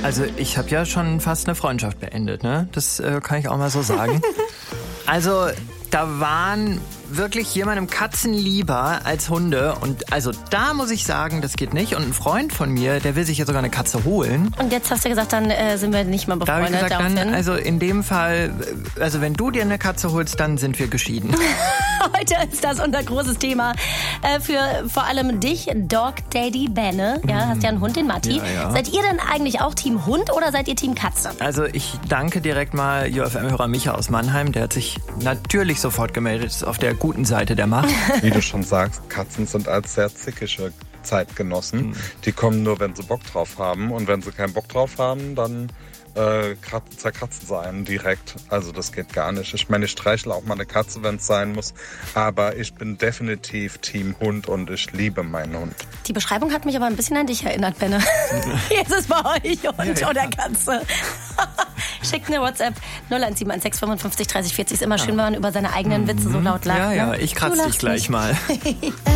Also ich habe ja schon fast eine Freundschaft beendet, ne? Das kann ich auch mal so sagen. Also da waren wirklich jemandem Katzen lieber als Hunde. Und also da muss ich sagen, das geht nicht. Und ein Freund von mir, der will sich ja sogar eine Katze holen. Und jetzt hast du gesagt, dann sind wir nicht mehr befreundet. Da habe ich gesagt, dann, also in dem Fall, also wenn du dir eine Katze holst, dann sind wir geschieden. Heute ist das unser großes Thema für vor allem dich, Dog Daddy Benne. Ja, hast ja einen Hund, den Matti. Ja. Seid ihr denn eigentlich auch Team Hund oder seid ihr Team Katze? Also ich danke direkt mal JFM-Hörer Micha aus Mannheim. Der hat sich natürlich sofort gemeldet, ist auf der guten Seite der Macht. Wie du schon sagst, Katzen sind als sehr zickische Zeitgenossen. Die kommen nur, wenn sie Bock drauf haben. Und wenn sie keinen Bock drauf haben, dann zerkratzen sie einen direkt. Also das geht gar nicht. Ich meine, ich streichle auch mal eine Katze, wenn es sein muss. Aber ich bin definitiv Team Hund und ich liebe meinen Hund. Die Beschreibung hat mich aber ein bisschen an dich erinnert, Benne. Wie ist es bei euch, Hund oder Katze? Schickt eine WhatsApp 0176 55 30 40. Ist immer schön, wenn man über seine eigenen Witze so laut lacht. Ja, ne? ich kratze dich gleich mal.